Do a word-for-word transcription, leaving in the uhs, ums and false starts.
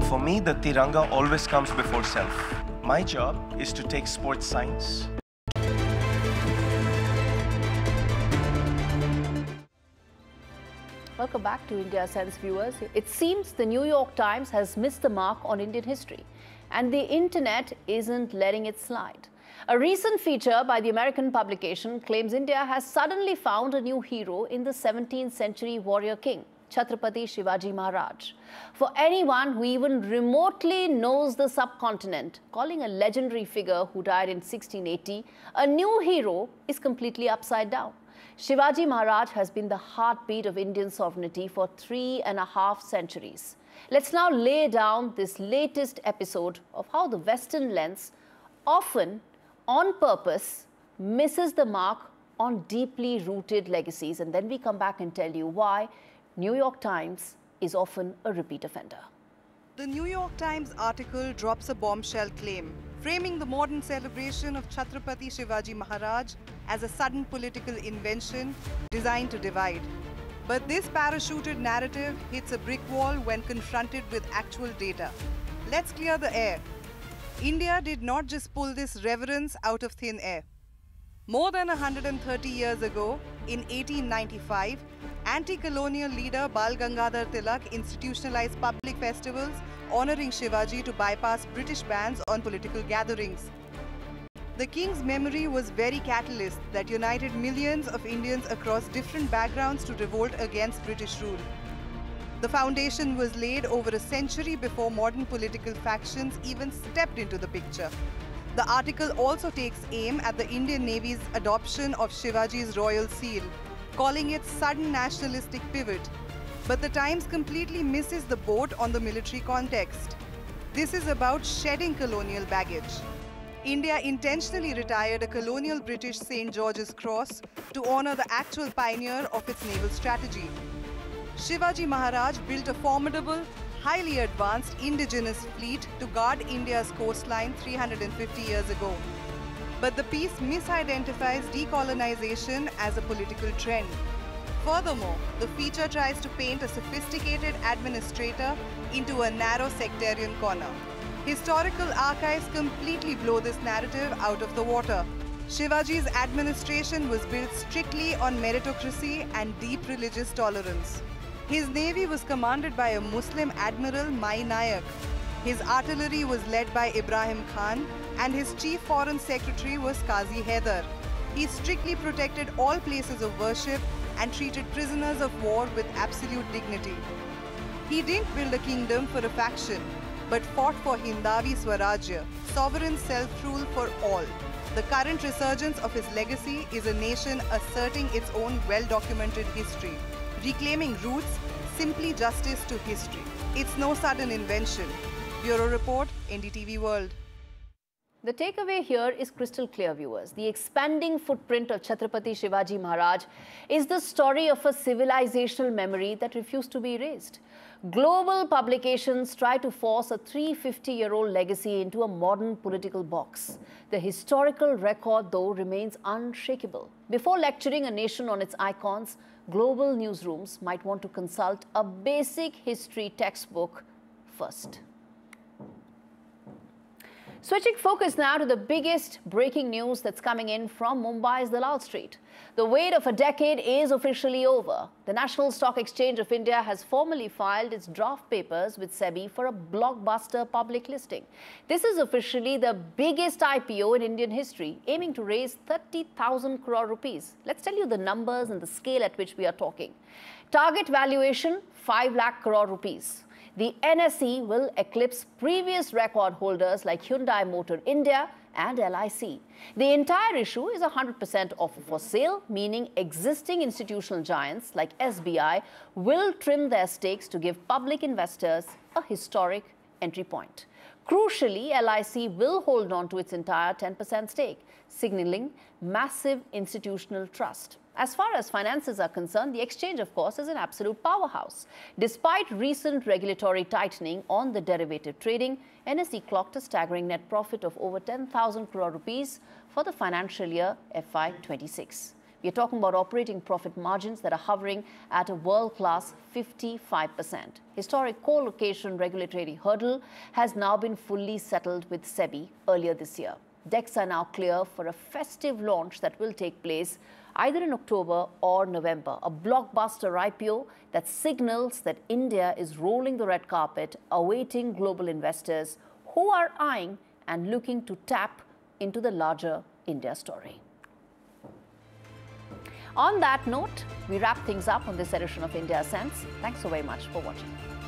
For me, the Tiranga always comes before self. My job is to take sports science. Welcome back to India Sense, viewers. It seems the New York Times has missed the mark on Indian history, and the internet isn't letting it slide. A recent feature by the American publication claims India has suddenly found a new hero in the seventeenth century warrior king, Chhatrapati Shivaji Maharaj. For anyone who even remotely knows the subcontinent, calling a legendary figure who died in sixteen eighty a new hero is completely upside down. Shivaji Maharaj has been the heartbeat of Indian sovereignty for three and a half centuries. Let's now lay down this latest episode of how the Western lens, often on purpose, misses the mark on deeply rooted legacies. And then we come back and tell you why New York Times is often a repeat offender. The New York Times article drops a bombshell claim, framing the modern celebration of Chhatrapati Shivaji Maharaj as a sudden political invention designed to divide. But this parachuted narrative hits a brick wall when confronted with actual data. Let's clear the air. India did not just pull this reverence out of thin air. More than one hundred thirty years ago, in eighteen ninety-five, anti-colonial leader Bal Gangadhar Tilak institutionalized public festivals honoring Shivaji to bypass British bans on political gatherings. The king's memory was very catalyst that united millions of Indians across different backgrounds to revolt against British rule. The foundation was laid over a century before modern political factions even stepped into the picture. The article also takes aim at the Indian Navy's adoption of Shivaji's royal seal, calling it sudden nationalistic pivot. But the Times completely misses the boat on the military context. This is about shedding colonial baggage. India intentionally retired a colonial British Saint George's Cross to honor the actual pioneer of its naval strategy. Shivaji Maharaj built a formidable, highly advanced indigenous fleet to guard India's coastline three hundred fifty years ago. But the piece misidentifies decolonization as a political trend. Furthermore, the feature tries to paint a sophisticated administrator into a narrow sectarian corner. Historical archives completely blow this narrative out of the water. Shivaji's administration was built strictly on meritocracy and deep religious tolerance. His navy was commanded by a Muslim admiral, Mai Nayak. His artillery was led by Ibrahim Khan, and his chief foreign secretary was Qazi Haider. He strictly protected all places of worship and treated prisoners of war with absolute dignity. He didn't build a kingdom for a faction, but fought for Hindavi Swarajya, sovereign self-rule for all. The current resurgence of his legacy is a nation asserting its own well-documented history, reclaiming roots, simply justice to history. It's no sudden invention. Bureau Report, N D T V World. The takeaway here is crystal clear, viewers. The expanding footprint of Chhatrapati Shivaji Maharaj is the story of a civilizational memory that refused to be erased. Global publications try to force a three hundred fifty year old legacy into a modern political box. The historical record, though, remains unshakable. Before lecturing a nation on its icons, global newsrooms might want to consult a basic history textbook first. Switching focus now to the biggest breaking news that's coming in from Mumbai's Dalal Street. The wait of a decade is officially over. The National Stock Exchange of India has formally filed its draft papers with SEBI for a blockbuster public listing. This is officially the biggest I P O in Indian history, aiming to raise thirty thousand crore rupees. Let's tell you the numbers and the scale at which we are talking. Target valuation, five lakh crore rupees. The N S E will eclipse previous record holders like Hyundai Motor India and L I C. The entire issue is one hundred percent offer for sale, meaning existing institutional giants like S B I will trim their stakes to give public investors a historic entry point. Crucially, L I C will hold on to its entire ten percent stake, signaling massive institutional trust. As far as finances are concerned, the exchange, of course, is an absolute powerhouse. Despite recent regulatory tightening on the derivative trading, N S E clocked a staggering net profit of over ten thousand crore rupees for the financial year F Y twenty-six. We're talking about operating profit margins that are hovering at a world-class fifty-five percent. Historic co-location regulatory hurdle has now been fully settled with SEBI earlier this year. Decks are now clear for a festive launch that will take place either in October or November, a blockbuster I P O that signals that India is rolling the red carpet, awaiting global investors who are eyeing and looking to tap into the larger India story. On that note, we wrap things up on this edition of India Sense. Thanks so very much for watching.